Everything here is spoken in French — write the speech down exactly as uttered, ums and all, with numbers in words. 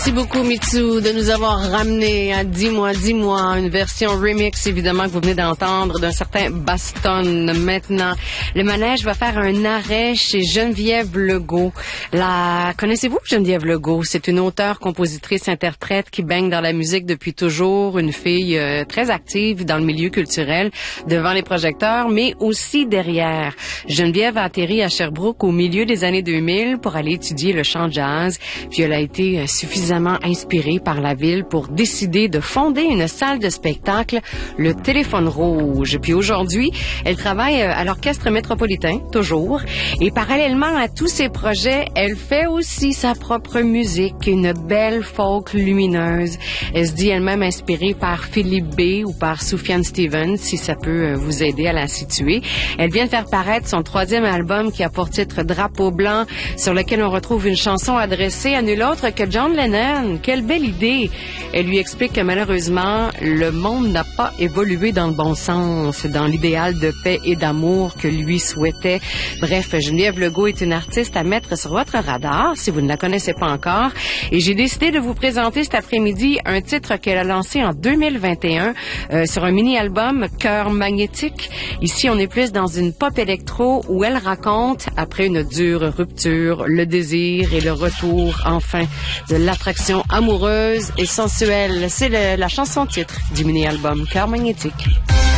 Merci beaucoup, Mitsu, de nous avoir ramené à Dis-moi, dis-moi, une version remix, évidemment, que vous venez d'entendre, d'un certain Baston. Maintenant, le manège va faire un arrêt chez Geneviève Legault. La connaissez-vous, Geneviève Legault? C'est une auteure, compositrice, interprète qui baigne dans la musique depuis toujours, une fille euh, très active dans le milieu culturel, devant les projecteurs, mais aussi derrière. Geneviève a atterri à Sherbrooke au milieu des années deux mille pour aller étudier le chant jazz, puis elle a été euh, suffisamment inspirée par la ville pour décider de fonder une salle de spectacle, le Téléphone Rouge. Puis aujourd'hui, elle travaille à l'Orchestre métropolitain, toujours, et parallèlement à tous ses projets, elle fait aussi sa propre musique, une belle folk lumineuse. Elle se dit elle-même inspirée par Philippe B. ou par Sufjan Stevens, si ça peut vous aider à la situer. Elle vient de faire paraître son troisième album qui a pour titre Drapeau blanc, sur lequel on retrouve une chanson adressée à nul autre que John Lennon. Quelle belle idée! Elle lui explique que malheureusement, le monde n'a pas évolué dans le bon sens, dans l'idéal de paix et d'amour que lui souhaitait. Bref, Geneviève Legault est une artiste à mettre sur votre radar, si vous ne la connaissez pas encore. Et j'ai décidé de vous présenter cet après-midi un titre qu'elle a lancé en deux mille vingt et un euh, sur un mini-album Cœur magnétique. Ici, on est plus dans une pop électro où elle raconte, après une dure rupture, le désir et le retour, enfin, de l'attraction amoureuse et sensuelle. C'est le, la chanson titre du mini-album Cœur magnétique.